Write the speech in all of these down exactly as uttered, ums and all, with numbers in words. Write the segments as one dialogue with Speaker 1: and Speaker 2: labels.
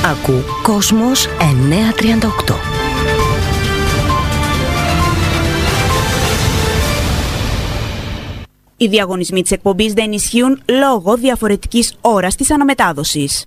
Speaker 1: Ακού Κόσμος εννιακόσια τριάντα οκτώ.
Speaker 2: Οι διαγωνισμοί της εκπομπής δεν ισχύουν λόγω διαφορετικής ώρας της αναμετάδοσης.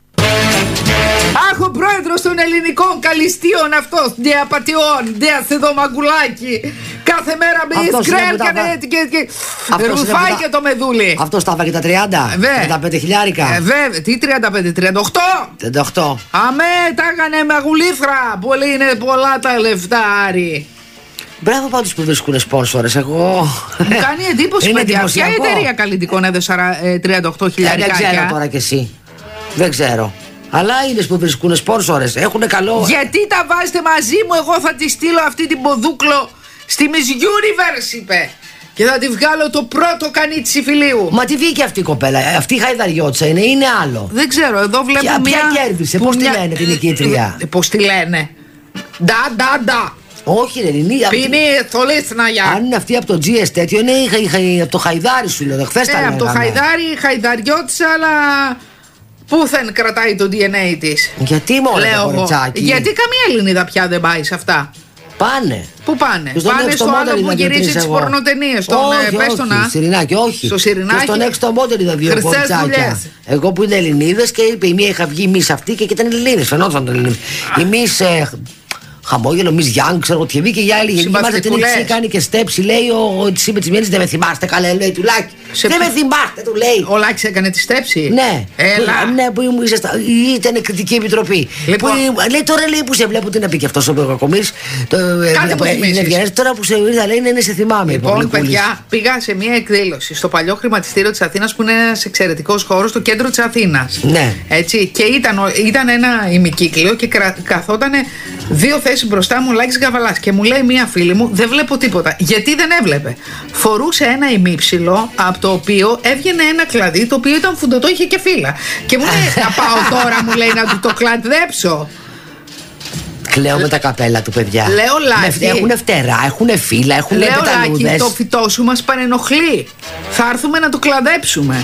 Speaker 3: Αχ, ο πρόεδρος των ελληνικών καλυστίων αυτός, διαπατιών, διας εδώ μαγκουλάκι. Κάθε μέρα με σκρέλκανε και ρουφάει και το μεδούλι.
Speaker 4: Αυτός τα και τα τριάντα, τριάντα πέντε χιλιάρικα.
Speaker 3: Ε, βέβαια, τι τριάντα πέντε, τριάντα οκτώ.
Speaker 4: τριάντα οκτώ.
Speaker 3: Αμέ, τα έκανε με αγουλίφρα. Πολύ είναι πολλά τα λεφτά, Άρη.
Speaker 4: Μπράβο πάντως που βρίσκουνε σπόνσορες, εγώ.
Speaker 3: Μου κάνει εντύπωση, παιδιά. Ποια εταιρεία καλλιτικών έδωσε τριάντα οκτώ χιλιάρικα?
Speaker 4: Δεν ξέρω τώρα κι εσύ. Δεν ξέρω. Αλλά είναι που βρίσκουνε σπόνσορες. Έχουνε καλό.
Speaker 3: Γιατί τα βάζετε μαζί μου? Εγώ θα τη στείλω αυτή την ποδούκλο στη Miss Universe, είπε. Και θα τη βγάλω το πρώτο κανί της Ιφιλίου.
Speaker 4: Μα τι βγήκε αυτή η κοπέλα? Αυτή η χαϊδαριώτσα είναι, είναι άλλο.
Speaker 3: Δεν ξέρω, εδώ βλέπω
Speaker 4: ποια,
Speaker 3: μια.
Speaker 4: Ποια κέρδισε, πώς
Speaker 3: μια...
Speaker 4: τη λένε την νικήτρια?
Speaker 3: Ε, πώς τη λένε? Ντα, ντα, ντα.
Speaker 4: Όχι, ρε, είναι.
Speaker 3: Πίνει θολίσναγια.
Speaker 4: Αν είναι αυτή από το τζι ες τέτοιο, είναι από το χαϊδάρι σου, λέω. Χθες
Speaker 3: ε,
Speaker 4: τα λέγαμε.
Speaker 3: Από το χαϊδάρι, χαϊδαριώτησα, αλλά. Πούθεν κρατάει το ντι εν έι της.
Speaker 4: Γιατί μόνο το κοριτσάκι?
Speaker 3: Γιατί καμία Ελληνίδα πια δεν πάει σε αυτά.
Speaker 4: Πάνε.
Speaker 3: Πού πάνε? Πάνε στο άλλο που γυρίζει τις πορνοτενίες. Στον
Speaker 4: Σιρινάκι, όχι.
Speaker 3: Στο Σιρινάκι.
Speaker 4: Στον έξω μόντερ είδα δύο κοριτσάκια. Εγώ που είναι Ελληνίδες και είπε η μία είχα βγει μη αυτή και ήταν Ελληνίδες. Φαινόταν Ελληνίδες. Η μη χαμόγελο, Miss Young, ξέρω ότι βγήκε η άλλη. Θυμάστε την έχει κάνει και στέψη, λέει ο τη είπε τη Μιέννη, δεν με θυμάστε καλά, λέει του Λάκη. Δεν με θυμάστε, του λέει.
Speaker 3: Ο Λάκης έκανε τη στέψη.
Speaker 4: Ναι,
Speaker 3: έλα.
Speaker 4: Ναι, που ήταν κριτική επιτροπή.
Speaker 3: Λοιπόν.
Speaker 4: Λέει τώρα λέει που σε βλέπω, τι να πει και αυτό ο Κακομοίρης.
Speaker 3: Κάτι που θυμίσεις.
Speaker 4: Τώρα που σε είδα, λέει ναι, σε θυμάμαι.
Speaker 3: Λοιπόν, παιδιά, πήγα σε μια εκδήλωση στο παλιό χρηματιστήριο της Αθήνας που είναι ένας εξαιρετικός χώρος στο κέντρο της Αθήνας.
Speaker 4: Ναι.
Speaker 3: Έτσι, και ήταν ένα ημικύκλιο και καθόταν δύο θέσεις μπροστά μου ο Λάκης Γαβαλάς και μου λέει μία φίλη μου, δεν βλέπω τίποτα. Γιατί δεν έβλεπε? Φορούσε ένα ημίψιλο από το οποίο έβγαινε ένα κλαδί το οποίο ήταν φουντωτό, είχε και φύλλα. Και μου λέει, να πάω τώρα, μου λέει, να του το κλαδέψω.
Speaker 4: Κλαίω με τα καπέλα του, παιδιά.
Speaker 3: Λέω, Λάκη,
Speaker 4: έχουν φτερά, έχουν φύλλα, έχουν πεταλούδες.
Speaker 3: Λάκη, το φυτό σου μας παρενοχλεί. Θα έρθουμε να το κλαδέψουμε.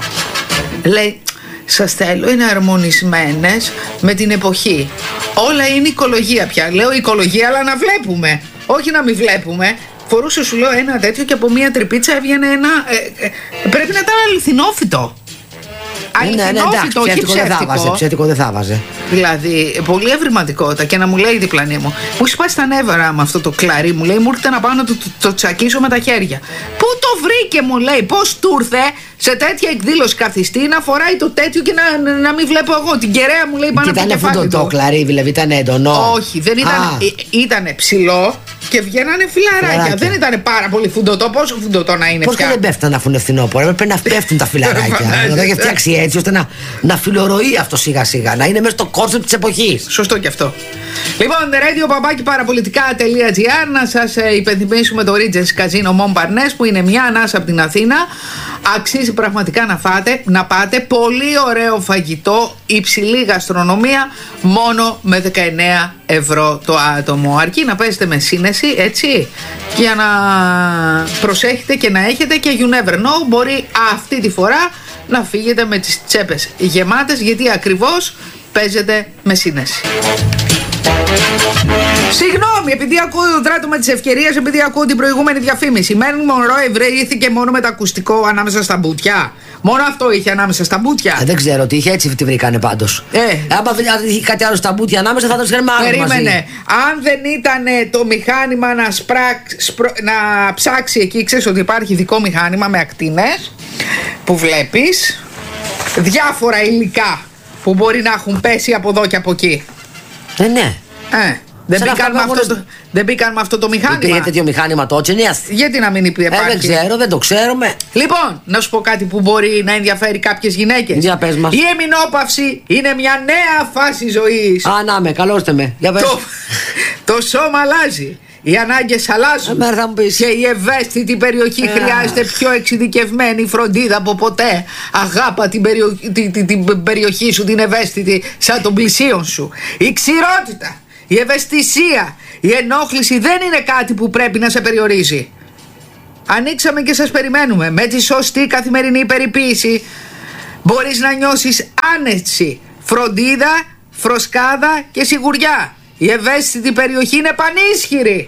Speaker 3: Λέει, σας θέλω, είναι αρμονισμένες με την εποχή. Όλα είναι οικολογία πια. Λέω οικολογία, αλλά να βλέπουμε. Όχι να μην βλέπουμε. Φορούσε, σου λέω, ένα τέτοιο και από μία τρυπίτσα έβγαινε ένα. Ε, ε, πρέπει να ήταν αληθινόφυτο. Αληθινόφυτο, όχι ψεύτικο.
Speaker 4: Ψεύτικο δεν θα βάζε.
Speaker 3: Δηλαδή, πολύ ευρηματικότητα. Και να μου λέει η διπλανή μου, μου έχει πάει στα νεύρα με αυτό το κλαρί, μου λέει, μου έρχεται να πάω να το, το, το τσακίσω με τα χέρια. Πού το βρήκε, μου λέει, πώς του ήρθε σε τέτοια εκδήλωση καθιστή να φοράει το τέτοιο και να, να, να μην βλέπω εγώ. Την κεραία, μου λέει, πάνω από το κεφάλι του.
Speaker 4: Ήταν το κλαρί, δηλαδή ήταν έντονο.
Speaker 3: Όχι, δεν ήταν. Ήταν ψηλό και βγαίνανε φιλαράκια. Φιλαράκια. Δεν ήταν πάρα πολύ φουντωτό. Πόσο φουντωτό να είναι?
Speaker 4: Πώς και δεν πέφτουν να φουν φθινόπωρο? Έπρεπε να πέφτουν τα φιλαράκια. Να το έχει φτιάξει έτσι ώστε να, να φιλορροεί αυτό σιγά σιγά. Να είναι μέσα στο κόνσεπτ της εποχής.
Speaker 3: Σωστό και αυτό. Λοιπόν, radio παπάκι παραπολιτικά.gr, να σας ε, υπενθυμίσουμε το Regency Casino Montparnasse που είναι μια ανάσα από την Αθήνα. Αξίζει πραγματικά να φάτε, να πάτε. Πολύ ωραίο φαγητό, υψηλή γαστρονομία, μόνο με δεκαεννέα ευρώ το άτομο. Αρκεί να παίζετε με σύνεση, έτσι, για να προσέχετε και να έχετε και you never know, μπορεί αυτή τη φορά να φύγετε με τις τσέπες γεμάτες, γιατί ακριβώς παίζετε με σύνεση. Συγγνώμη, επειδή ακούω το τράτωμα της ευκαιρίας, επειδή ακούω την προηγούμενη διαφήμιση. Μένουν Μονρό βρέθηκε μόνο με το ακουστικό ανάμεσα στα μπουτια. Μόνο αυτό είχε ανάμεσα στα μπουτια.
Speaker 4: Ε, δεν ξέρω τι είχε, έτσι τη βρήκανε πάντως.
Speaker 3: Ε.
Speaker 4: Άμα είχε κάτι άλλο στα μπουτια ανάμεσα, θα το είχαν μάλλον.
Speaker 3: Περίμενε. Μαζί. Αν δεν ήταν το μηχάνημα να, σπρακ, σπρο, να ψάξει εκεί, ξέρεις ότι υπάρχει ειδικό μηχάνημα με ακτίνες που βλέπεις διάφορα υλικά που μπορεί να έχουν πέσει από εδώ και από εκεί.
Speaker 4: Ε, ναι.
Speaker 3: Ε. Δεν μπήκαν, με αυτό το, δεν μπήκαν με αυτό το μηχάνημα.
Speaker 4: Υπήρχε τέτοιο μηχάνημα τότε, ναι.
Speaker 3: Γιατί να μην υπήρχε?
Speaker 4: Ε, δεν ξέρω, δεν το ξέρουμε.
Speaker 3: Λοιπόν, να σου πω κάτι που μπορεί να ενδιαφέρει κάποιες γυναίκες.
Speaker 4: Για πες μας.
Speaker 3: Η εμεινόπαυση είναι μια νέα φάση ζωής.
Speaker 4: Α, να με, καλώστε με. Για πες.
Speaker 3: Το, το σώμα αλλάζει. Οι ανάγκες αλλάζουν.
Speaker 4: Ε, θα μου πεις.
Speaker 3: Και η ευαίσθητη περιοχή ε. χρειάζεται πιο εξειδικευμένη φροντίδα από ποτέ. Αγάπα την, περιο, την, την, την περιοχή σου, την ευαίσθητη, σαν τον πλησίον σου. Η ξηρότητα, η ευαισθησία, η ενόχληση δεν είναι κάτι που πρέπει να σε περιορίζει. Ανοίξαμε και σας περιμένουμε. Με τη σωστή καθημερινή περιποίηση μπορείς να νιώσεις άνεση, φροντίδα φροσκάδα και σιγουριά. Η ευαίσθητη περιοχή είναι πανίσχυρη.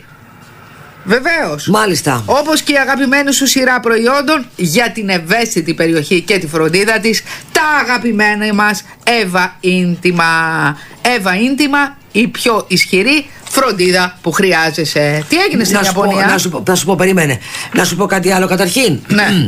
Speaker 3: Βεβαίως.
Speaker 4: Μάλιστα.
Speaker 3: Όπως και η αγαπημένη σου σειρά προϊόντων για την ευαίσθητη περιοχή και τη φροντίδα της, τα αγαπημένα μας Εύα Ίντιμα. Εύα Ίντιμα, η πιο ισχυρή φροντίδα που χρειάζεσαι. Τι έγινε στην
Speaker 4: να
Speaker 3: Ιαπωνία?
Speaker 4: Πω, να, σου πω, να σου πω, περίμενε. Να σου πω κάτι άλλο καταρχήν.
Speaker 3: Ναι.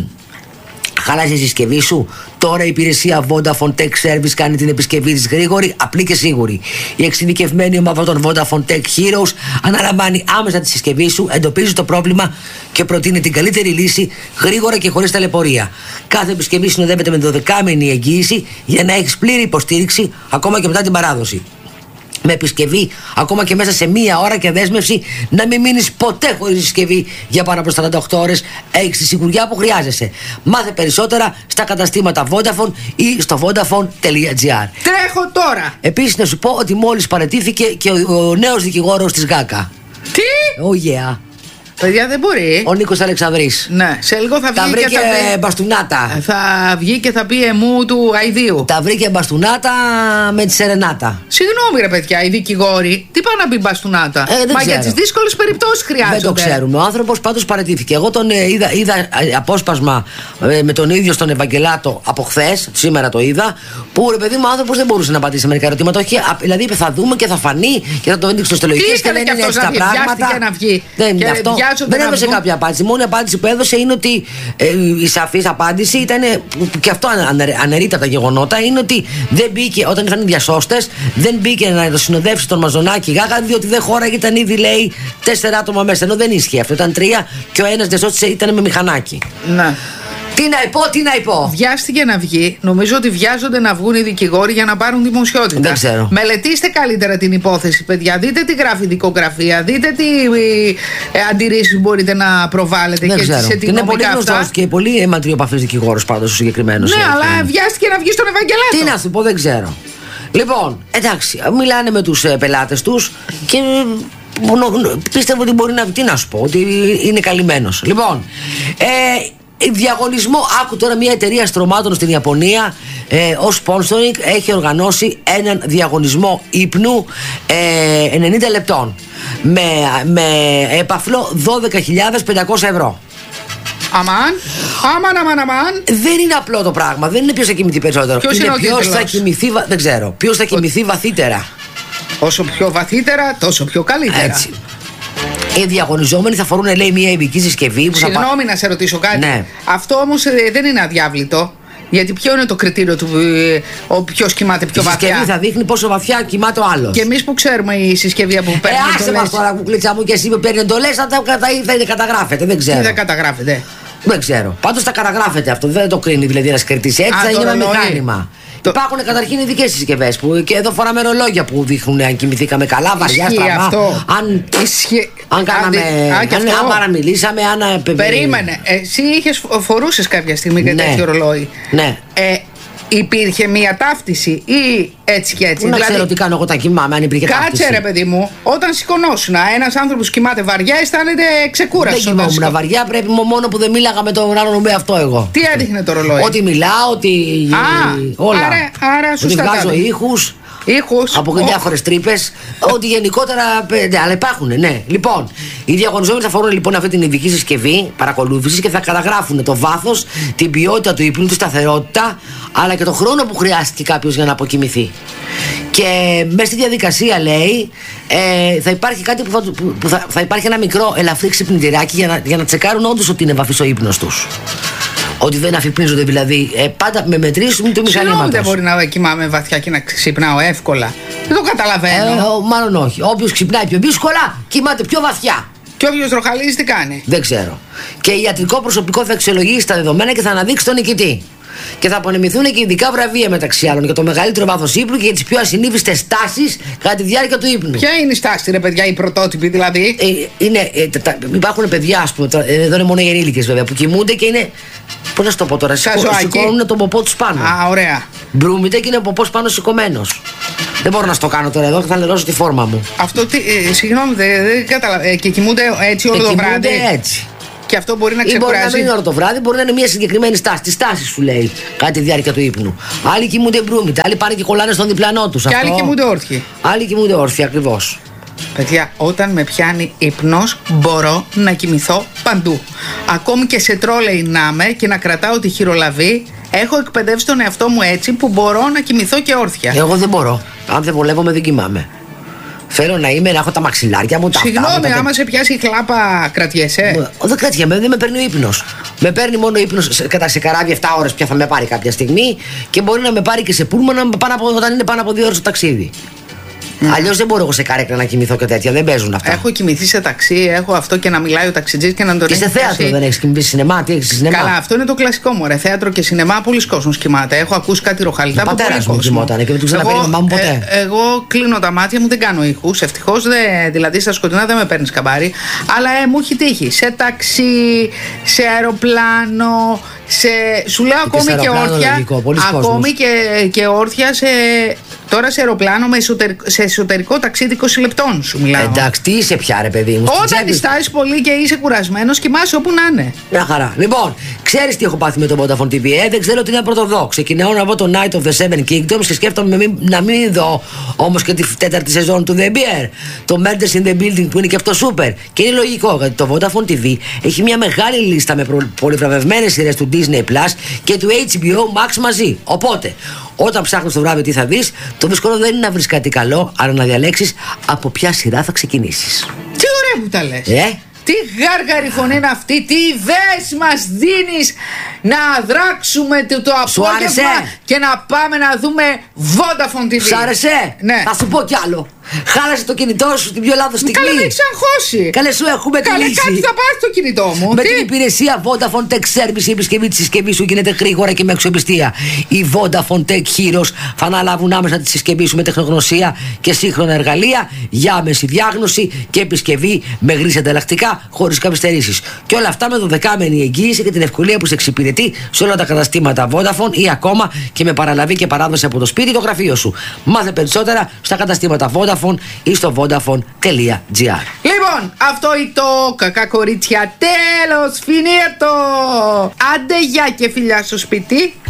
Speaker 4: Χάλασε η συσκευή σου. Τώρα η υπηρεσία Vodafone Tech Service κάνει την επισκευή της γρήγορη, απλή και σίγουρη. Η εξειδικευμένη ομάδα των Vodafone Tech Heroes αναλαμβάνει άμεσα τη συσκευή σου, εντοπίζει το πρόβλημα και προτείνει την καλύτερη λύση γρήγορα και χωρίς ταλαιπωρία. Κάθε επισκευή συνοδεύεται με δωδεκάμηνη εγγύηση για να έχεις πλήρη υποστήριξη ακόμα και μετά την παράδοση. Με επισκευή, ακόμα και μέσα σε μία ώρα και δέσμευση, να μην μείνεις ποτέ χωρίς συσκευή για πάνω από σαράντα οκτώ ώρες. Έχεις τη σιγουριά που χρειάζεσαι. Μάθε περισσότερα στα καταστήματα Vodafone ή στο vodafone τελεία gr.
Speaker 3: Τρέχω τώρα!
Speaker 4: Επίσης να σου πω ότι μόλις παραιτήθηκε και ο, ο νέος δικηγόρος της ΓΑΚΑ.
Speaker 3: Τι?
Speaker 4: Oh yeah.
Speaker 3: Παιδιά, δεν μπορεί.
Speaker 4: Ο Νίκος Αλεξανδρής.
Speaker 3: Ναι, σε λίγο θα βγει.
Speaker 4: Τα βρήκε
Speaker 3: και θα πει...
Speaker 4: μπαστούνάτα.
Speaker 3: Θα βγει και θα πει εμού του αηδίου.
Speaker 4: Τα βρήκε μπαστούνάτα με τη σερενάτα.
Speaker 3: Συγγνώμη, ρε παιδιά, οι δικηγόροι, τι πάνε να πει μπαστούνάτα?
Speaker 4: Ε, δεν
Speaker 3: Μα
Speaker 4: ξέρω.
Speaker 3: για τις δύσκολες περιπτώσεις χρειάζονται.
Speaker 4: Δεν το ξέρουμε. Ο άνθρωπος πάντως παραιτήθηκε. Εγώ τον ε, είδα, είδα ε, απόσπασμα ε, με τον ίδιο στον Ευαγγελάτο από χθες, σήμερα το είδα, που ρε παιδί μου ο άνθρωπος δεν μπορούσε να απαντήσει μερικά ερωτήματα. Όχι, α, δηλαδή είπε θα δούμε και θα φανεί και θα το δείξει στο τελογικές και δεν είναι έτσι τα πράγματα.
Speaker 3: Να βγει.
Speaker 4: Δεν είναι αυτό. Δεν έδωσε
Speaker 3: βγουν...
Speaker 4: κάποια απάντηση. Η μόνη απάντηση που έδωσε είναι ότι ε, η σαφής απάντηση ήταν, και αυτό αναιρείται τα γεγονότα, είναι ότι δεν μπήκε όταν ήρθαν οι διασώστες, δεν μπήκε να το συνοδεύσει τον Μαζονάκη Γάγα, διότι δεν χώραγε, ήταν ήδη λέει τέσσερα άτομα μέσα. Ενώ δεν ίσχυε αυτό. Ήταν τρία και ο ένας διασώστης ήταν με μηχανάκι.
Speaker 3: Ναι.
Speaker 4: Τι να υπώ, τι να υπώ.
Speaker 3: Βιάστηκε να βγει. Νομίζω ότι βιάζονται να βγουν οι δικηγόροι για να πάρουν δημοσιότητα.
Speaker 4: Δεν ξέρω.
Speaker 3: Μελετήστε καλύτερα την υπόθεση, παιδιά. Δείτε τι γράφει η δικογραφία. Δείτε τι ε, αντιρρήσεις μπορείτε να προβάλλετε.
Speaker 4: Δεν
Speaker 3: και
Speaker 4: ξέρω.
Speaker 3: σε
Speaker 4: Είναι πολύ γνωστός και πολύ αιματριοπαθής δικηγόρος πάντως ο συγκεκριμένος.
Speaker 3: Ναι, αλλά βιάστηκε να βγει στον Ευαγγελάτο.
Speaker 4: Τι να σου πω, δεν ξέρω. Λοιπόν, εντάξει, μιλάνε με τους ε, πελάτες τους και. Πίστευω ότι μπορεί να. Τι να σου πω, ότι είναι καλυμμένος. Λοιπόν, ε, διαγωνισμό. Άκου τώρα, μια εταιρεία στρωμάτων στην Ιαπωνία ε, ως sponsoring έχει οργανώσει έναν διαγωνισμό ύπνου ε, ενενήντα λεπτών με, με επαφλό δώδεκα χιλιάδες πεντακόσια ευρώ.
Speaker 3: Αμάν, αμάν, αμάν, αμάν.
Speaker 4: Δεν είναι απλό το πράγμα. Δεν είναι ποιος θα κοιμηθεί περισσότερο.
Speaker 3: Ποιος
Speaker 4: είναι
Speaker 3: είναι
Speaker 4: ποιος θα κοιμηθεί, δεν ξέρω. Ποιος θα κοιμηθεί βαθύτερα.
Speaker 3: Όσο πιο βαθύτερα, τόσο πιο καλύτερα.
Speaker 4: Έτσι. Οι διαγωνιζόμενοι θα φορούν, λέει, μια ειδική συσκευή που
Speaker 3: Συγγνώμη
Speaker 4: θα πα...
Speaker 3: να σε ρωτήσω κάτι.
Speaker 4: Ναι.
Speaker 3: Αυτό όμως ε, δεν είναι αδιάβλητο. Γιατί ποιο είναι το κριτήριο του ε, ο ποιος κοιμάται πιο
Speaker 4: η
Speaker 3: βαθιά?
Speaker 4: Η συσκευή θα δείχνει πόσο βαθιά κοιμάται ο άλλος.
Speaker 3: Και εμείς που ξέρουμε η συσκευή που παίρνει
Speaker 4: εντολές. Ε, άσε μας τώρα, κουκλίτσα μου, και εσύ που παίρνει εντολές θα τα θα καταγράφεται. Δεν ξέρω.
Speaker 3: Τι δεν καταγράφεται?
Speaker 4: Δεν ξέρω. Πάντως θα καταγράφεται αυτό. Δεν το κρίνει δηλαδή ένα κριτής. Έτσι. Α, θα είναι ένα μηχάνημα. Το... Υπάρχουν καταρχήν ειδικές συσκευές που και εδώ φοράμε ρολόγια που δείχνουν αν κοιμηθήκαμε καλά, βαριά, στραβά. Αν,
Speaker 3: Ισχύει.
Speaker 4: αν κάναμε. Αντι... Αν, αν παραμιλήσαμε, αν.
Speaker 3: Περίμενε. Εσύ είχες, φορούσες κάποια στιγμή και ναι. τέτοιο ρολόι.
Speaker 4: Ναι.
Speaker 3: Ε, υπήρχε μία ταύτιση ή έτσι και έτσι?
Speaker 4: Πού να δηλαδή, ξέρω τι κάνω εγώ τα κοιμάμαι, αν υπήρχε
Speaker 3: κάτσε
Speaker 4: ταύτιση.
Speaker 3: Ρε παιδί μου, όταν σηκωνόσουν, ένας άνθρωπος κοιμάται βαριά, αισθάνεται ξεκούραστος.
Speaker 4: Δεν κοιμόμουν σηκω... βαριά, πρέπει μόνο που δεν μίλαγα με τον άλλον με αυτό εγώ.
Speaker 3: Τι έδειχνε το ρολόι?
Speaker 4: Ότι μιλάω, ότι.
Speaker 3: Α,
Speaker 4: όλα.
Speaker 3: Άρα, άρα σωστά.
Speaker 4: Ότι βγάζω ήχους.
Speaker 3: Ήχους.
Speaker 4: Από oh. διάφορες τρύπες. Ότι γενικότερα. Ναι, αλλά υπάρχουν, ναι. Λοιπόν, οι διαγωνιζόμενοι θα φορούν λοιπόν αυτή την ειδική συσκευή παρακολούθησης και θα καταγράφουν το βάθος, την ποιότητα του ύπνου, τη σταθερότητα, αλλά και το χρόνο που χρειάστηκε κάποιος για να αποκοιμηθεί. Και μέσα στη διαδικασία, λέει, ε, θα υπάρχει κάτι που θα, που θα, θα υπάρχει ένα μικρό ελαφρύ ξυπνητηράκι για να, για να τσεκάρουν όντως ότι είναι βαθύς ο ύπνος τους. Ότι δεν αφυπνίζονται δηλαδή. Ε, πάντα με μετρήσουν του μηχανήματος.
Speaker 3: Δεν μπορεί να κοιμάμαι βαθιά και να ξυπνάω εύκολα. Δεν το καταλαβαίνω.
Speaker 4: Ε, μάλλον όχι. Όποιος ξυπνάει πιο δύσκολα, κοιμάται πιο βαθιά.
Speaker 3: Και όποιος τροχαλίζει τι κάνει?
Speaker 4: Δεν ξέρω. Και ιατρικό προσωπικό θα αξιολογήσει τα δεδομένα και θα αναδείξει τον νικητή. Και θα απονεμηθούν και ειδικά βραβεία μεταξύ άλλων για το μεγαλύτερο βάθος ύπνου και για τις πιο ασυνήθιστες τάσεις κατά τη διάρκεια του ύπνου.
Speaker 3: Ποια είναι η στάση, ρε παιδιά, οι πρωτότυποι δηλαδή?
Speaker 4: Ε, είναι, ε, τα, τα, υπάρχουν παιδιά, ας πούμε, εδώ είναι μόνο οι ενήλικες βέβαια, που κοιμούνται και είναι. Πώς να σου το πω τώρα, σηκώνουν τον ποπό τους πάνω.
Speaker 3: Α, ωραία.
Speaker 4: Μπρούμητε και είναι ο ποπός πάνω σηκωμένος. Δεν μπορώ να στο κάνω τώρα εδώ και θα λερώσω τη φόρμα μου.
Speaker 3: Αυτό τι, ε, συγγνώμη, δεν δε, κατάλαβα. Ε, και κοιμούνται έτσι όλο το βράδυ?
Speaker 4: Κοιμούνται έτσι.
Speaker 3: Και αυτό μπορεί να
Speaker 4: ξεκουράζει.
Speaker 3: ξεκουράζει.
Speaker 4: Μπορεί να μην είναι ώρα το βράδυ, μπορεί να είναι μια συγκεκριμένη στάση. Τη στάση σου λέει κατά τη διάρκεια του ύπνου. Άλλοι κοιμούνται μπρούμητα, άλλοι πάνε και κολλάνε στον διπλανό του.
Speaker 3: Και αυτό... άλλοι κοιμούνται όρθιοι.
Speaker 4: Άλλοι κοιμούνται όρθιοι, ακριβώς.
Speaker 3: Παιδιά, όταν με πιάνει ύπνος μπορώ να κοιμηθώ παντού. Ακόμη και σε τρόλεϊ να είμαι και να κρατάω τη χειρολαβή. Έχω εκπαιδεύσει τον εαυτό μου έτσι που μπορώ να κοιμηθώ και όρθια.
Speaker 4: Εγώ δεν μπορώ. Αν δεν βολεύομαι, δεν κοιμάμαι. Θέλω να είμαι, να έχω τα μαξιλάρια μου, τα αυτά.
Speaker 3: Συγγνώμη, άμα σε πιάσει η χλάπα, κρατιέσαι.
Speaker 4: Δεν κρατιέμαι, δεν με παίρνει ο ύπνος. Με παίρνει μόνο ύπνος κατά σε καράβι επτά ώρες πια θα με πάρει κάποια στιγμή και μπορεί να με πάρει και σε πούλμαν όταν είναι πάνω από δύο ώρες το ταξίδι. Mm. Αλλιώς δεν μπορώ εγώ σε καρέκλα να κοιμηθώ και τέτοια, δεν παίζουν αυτά.
Speaker 3: Έχω κοιμηθεί σε ταξί, έχω αυτό και να μιλάει ο ταξιτζής και να τον.
Speaker 4: Και σε θέατρο δεν έχεις κοιμηθεί, σινεμά, τι έχεις σινεμά.
Speaker 3: Καλά, αυτό είναι το κλασικό μου. Ρε, θέατρο και σινεμά, πολλοί κόσμος κοιμάται. Έχω ακούσει κάτι ροχαλιτά από πολλοί κόσμο.
Speaker 4: Κοιμόταν και δεν του ξαναπέρει η μαμά μου ποτέ.
Speaker 3: Ε, εγώ κλείνω τα μάτια μου, δεν κάνω ήχους. Ευτυχώς, δηλαδή στα σκοτεινά δεν με παίρνει καμπάρι. Αλλά ε, μου έχει τύχει σε ταξί, σε αεροπλάνο. Σε, σου λέω και ακόμη και όρθια. Λογικό, ακόμη και, και όρθια σε. Τώρα σε αεροπλάνο με εσωτερικό, σε εσωτερικό ταξίδι είκοσι λεπτών σου μιλάω.
Speaker 4: Εντάξει, τι είσαι πια, ρε παιδί μου.
Speaker 3: Όταν διστάζεις πολύ και είσαι κουρασμένος, κοιμάσαι όπου να είναι.
Speaker 4: Μια χαρά. Λοιπόν, ξέρεις τι έχω πάθει με το Vodafone τι βι. Ε, δεν ξέρω τι να πρωτοδώ. Ξεκινάω να δω το Night of the Seven Kingdoms και σκέφτομαι μην, να μην δω όμως και τη τέταρτη σεζόν του The Bear. Το Murders in the Building που είναι και αυτό super. Και είναι λογικό γιατί το Vodafone τι βι έχει μια μεγάλη λίστα με πολυβραβευμένες σειρές του Disney Plus και του έιτς μπι ο Max μαζί. Οπότε, όταν ψάχνεις το βράδυ τι θα δεις, το δύσκολο δεν είναι να βρεις κάτι καλό, αλλά να διαλέξεις από ποια σειρά θα ξεκινήσεις.
Speaker 3: Τι ωραία που τα λες.
Speaker 4: Ε?
Speaker 3: Τι γάργαρη φωνή είναι αυτή, τι ιδέες μας δίνεις να δράξουμε το, το απόγευμα και να πάμε να δούμε Vodafone τι βι.
Speaker 4: Σ' άρεσε?
Speaker 3: Ναι.
Speaker 4: Θα σου πω κι άλλο. Χάλασε το κινητό σου την πιο λάθος στιγμή.
Speaker 3: Καλά, δεν ξαγχώσει.
Speaker 4: Καλέ, σου έχουμε τη λύση.
Speaker 3: Καλέ, κάτι θα πάρει το κινητό μου.
Speaker 4: Με
Speaker 3: τι?
Speaker 4: την υπηρεσία Vodafone Tech Service η επισκευή της συσκευής σου γίνεται γρήγορα και με αξιοπιστία. Οι Vodafone Tech Heroes θα αναλάβουν άμεσα τη συσκευή σου με τεχνογνωσία και σύγχρονα εργαλεία για άμεση διάγνωση και επισκευή με γρήγορα ανταλλακτικά χωρίς καθυστερήσεις. Και όλα αυτά με δωδεκάμενη εγγύηση και την ευκολία που σε εξυπηρετεί σε όλα τα καταστήματα Vodafone ή ακόμα και με παραλαβή και παράδοση από το σπίτι ή το γραφείο σου. Μάθε περισσότερα στα καταστήματα Vodafone ή στο vodafone τελεία gr.
Speaker 3: Λοιπόν, αυτό είναι το κακά κορίτσια. Τέλος, φινέτο. Άντε, γεια και φιλιά στο σπίτι.